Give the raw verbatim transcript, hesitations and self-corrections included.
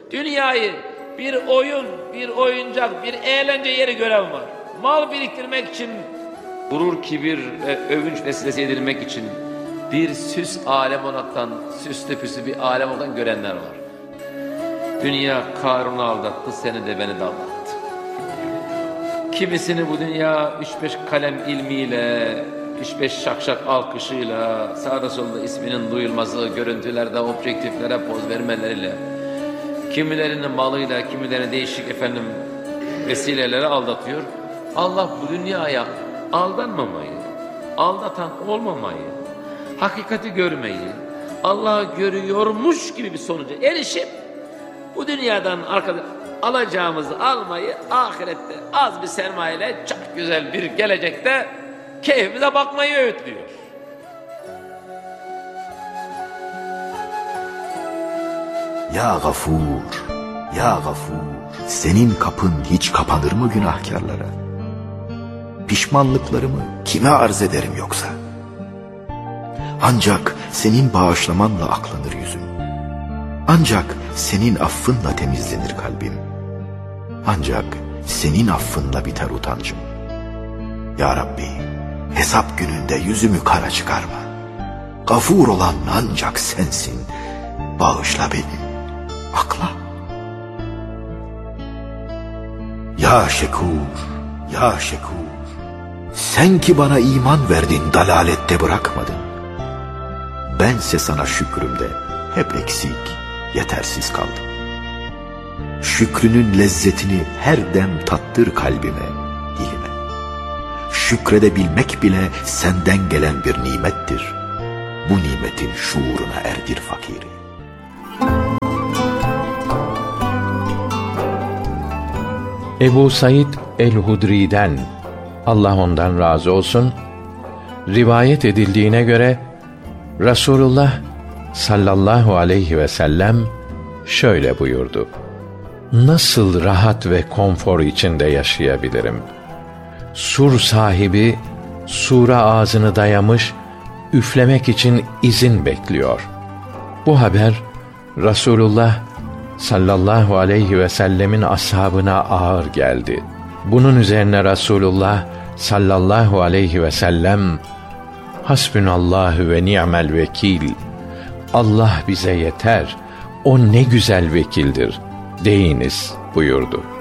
Dünyayı bir oyun, bir oyuncak, bir eğlence yeri gören var. Mal biriktirmek için, gurur, kibir ve övünç vesilesi edilmek için bir süs alem olaraktan, süslü püslü bir alem olarak görenler var. Dünya Karun'u aldattı, seni de beni de aldattı. Kimisini bu dünya üç beş kalem ilmiyle, üç beş şakşak alkışıyla, sağda solda isminin duyulması, görüntülerde, objektiflere poz vermeleriyle, kimilerinin malıyla, kimilerinin değişik efendim vesileleri aldatıyor. Allah bu dünyaya aldanmamayı, aldatan olmamayı, hakikati görmeyi, Allah'ı görüyormuş gibi bir sonuca erişip bu dünyadan arkada alacağımızı almayı ahirette az bir sermayeyle çok güzel bir gelecekte keyfimize bakmayı öğütlüyor. Ya Gafur, ya Gafur, senin kapın hiç kapanır mı günahkarlara? Pişmanlıklarımı kime arz ederim yoksa? Ancak senin bağışlamanla aklanır yüzüm. Ancak senin affınla temizlenir kalbim. Ancak senin affınla biter utancım. Ya Rabbi, hesap gününde yüzümü kara çıkarma. Gafur olan ancak sensin. Bağışla beni, akla. Ya Şekur, ya Şekur, sen ki bana iman verdin, dalalette bırakmadın. Bense sana şükrümde hep eksik, yetersiz kaldım. Şükrünün lezzetini her dem tattır kalbime, dilime. Şükredebilmek bile senden gelen bir nimettir. Bu nimetin şuuruna erdir fakiri. Ebu Said el-Hudri'den, Allah ondan razı olsun, rivayet edildiğine göre Resulullah sallallahu aleyhi ve sellem şöyle buyurdu: nasıl rahat ve konfor içinde yaşayabilirim? Sur sahibi sura ağzını dayamış, üflemek için izin bekliyor. Bu haber Resulullah sallallahu aleyhi ve sellemin ashabına ağır geldi. Bunun üzerine Resulullah sallallahu aleyhi ve sellem, hasbünallahu ve ni'mel vekil, Allah bize yeter, o ne güzel vekildir deyiniz buyurdu.